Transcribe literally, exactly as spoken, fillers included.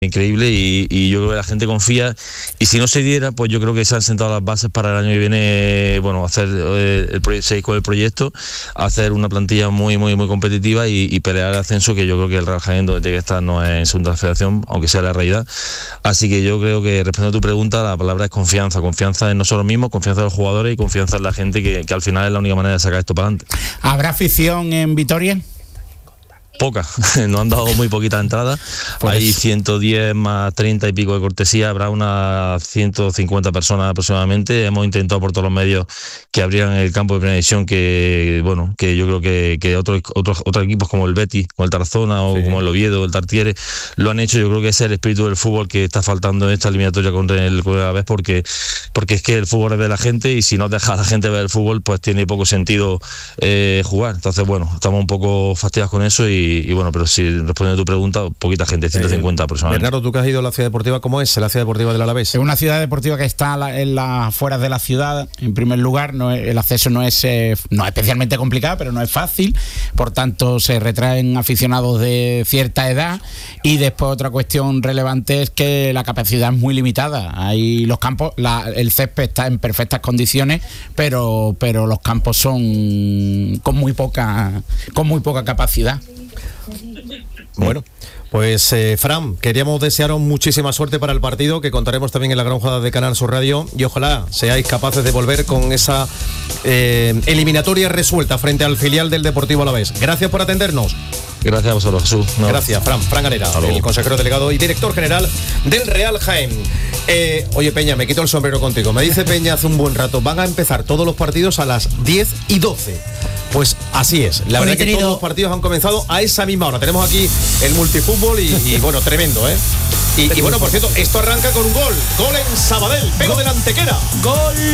increíble y, y yo creo que la gente confía, y si no se diera, pues yo creo que se han sentado las bases para el año que viene, bueno, hacer eh, el proyecto, seguir con el proyecto, hacer una plantilla muy muy muy competitiva y, y pelear el ascenso, que yo creo que el Real Jaén donde tiene que estar no es en segunda federación, aunque sea la realidad. Así que yo creo que, respondiendo a tu pregunta, la palabra es confianza, confianza en nosotros mismos, confianza en los jugadores y confianza en la gente, que, que al final es la única manera de sacar esto para adelante. ¿Habrá afición en Vitoria? Poca, nos han dado muy poquitas entradas, pues hay ciento diez más treinta y pico de cortesía, habrá unas ciento cincuenta personas aproximadamente. Hemos intentado por todos los medios que abrieran el campo de primera división, que bueno, que yo creo que, que otros, otros otros equipos como el Betis, como el Tarazona o sí. como el Oviedo, el Tartiere, lo han hecho. Yo creo que ese es el espíritu del fútbol que está faltando en esta eliminatoria contra el Club de Alavés, porque, porque es que el fútbol es de la gente, y si no deja a la gente ver el fútbol, pues tiene poco sentido eh, jugar. Entonces bueno, estamos un poco fastidiados con eso y Y, y bueno, pero si respondiendo a tu pregunta, poquita gente, ciento cincuenta eh, aproximadamente. Bernardo, tú que has ido a la ciudad deportiva, ¿cómo es la ciudad deportiva del Alavés? Es una ciudad deportiva que está en las afueras de la ciudad. En primer lugar, no es, el acceso no es, eh, no es especialmente complicado, pero no es fácil. Por tanto, se retraen aficionados de cierta edad. Y después otra cuestión relevante es que la capacidad es muy limitada. Ahí los campos, la, el césped está en perfectas condiciones, pero, pero los campos son con muy poca, con muy poca capacidad. Bueno, pues eh, Fran, queríamos desearos muchísima suerte para el partido, que contaremos también en la gran jugada de Canal Sur Radio, y ojalá seáis capaces de volver con esa eh, eliminatoria resuelta frente al filial del Deportivo Alavés. Gracias por atendernos. Gracias a vosotros, Jesús. No. Gracias, Fran, Fran Galera, el consejero delegado y director general del Real Jaén. Eh, oye, Peña, me quito el sombrero contigo. Me dice Peña hace un buen rato, van a empezar todos los partidos a las diez y doce. Pues así es, la verdad que todos los partidos han comenzado a esa misma hora. Tenemos aquí el multifútbol y, y bueno, tremendo, ¿eh? Y, y bueno, por cierto, esto arranca con un gol. Gol en Sabadell, pego del Antequera. Gol.